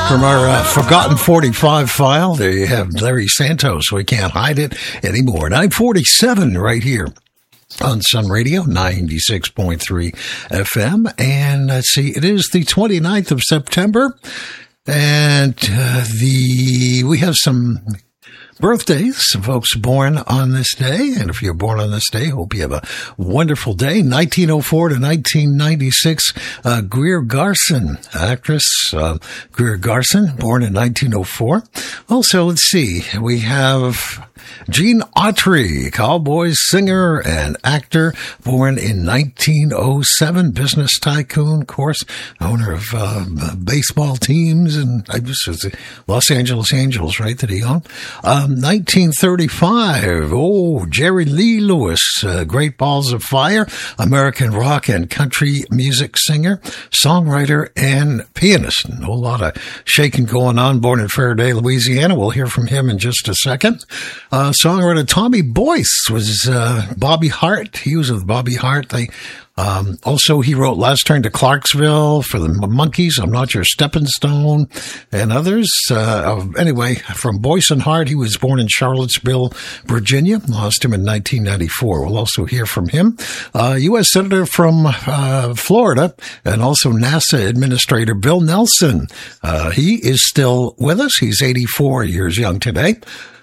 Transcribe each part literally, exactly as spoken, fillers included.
From our uh, Forgotten forty-five file, there you have Larry Santos. We can't hide it anymore. nine forty-seven right here on Sun Radio, ninety-six point three F M. And let's see, it is the twenty-ninth of September. And uh, the we have some birthdays, some folks born on this day. And if you're born on this day, hope you have a wonderful day. nineteen oh four to nineteen ninety-six, uh, Greer Garson, actress, uh, Greer Garson, born in nineteen oh four. Also, let's see, we have Gene Autry, cowboy singer and actor, born in nineteen oh seven, business tycoon, of course, owner of uh, baseball teams, and I just was the Los Angeles Angels, right, that he owned. Um, nineteen thirty-five, oh, Jerry Lee Lewis, uh, Great Balls of Fire, American rock and country music singer, songwriter, and pianist. A whole lot of shaking going on, born in Faraday, Louisiana. We'll hear from him in just a second. Uh, songwriter Tommy Boyce was uh, Bobby Hart. He was with Bobby Hart. They um, also he wrote "Last Train to Clarksville" for the Monkees. I'm Not Your Stepping Stone, and others. Uh, anyway, from Boyce and Hart, he was born in Charlottesville, Virginia. Lost him in nineteen ninety-four. We'll also hear from him. Uh, U S Senator from uh, Florida, and also NASA Administrator Bill Nelson. Uh, he is still with us. He's eighty-four years young today.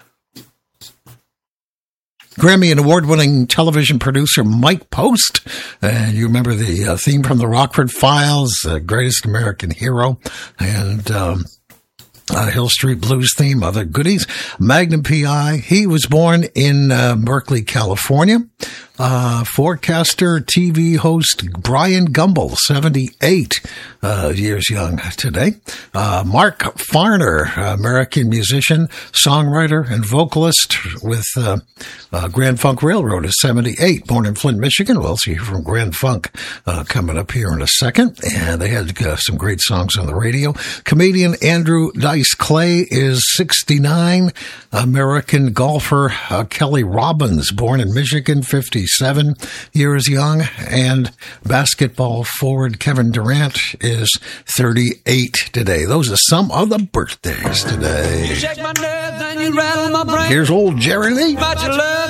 Grammy and award-winning television producer Mike Post. And you remember the uh, theme from the Rockford Files, uh, Greatest American Hero, and um, uh, Hill Street Blues theme, other goodies. Magnum P I. He was born in uh, Berkeley, California. Uh, forecaster, T V host Brian Gumbel, seventy-eight uh, years young today. Uh, Mark Farner, American musician, songwriter, and vocalist with uh, uh, Grand Funk Railroad, is seventy-eight, born in Flint, Michigan. We'll see from Grand Funk uh, coming up here in a second. And they had uh, some great songs on the radio. Comedian Andrew Dice Clay is sixty-nine. American golfer uh, Kelly Robbins, born in Michigan, fifty-seven years young, and basketball forward Kevin Durant is thirty-eight today. Those are some of the birthdays today. Here's old Jerry Lee.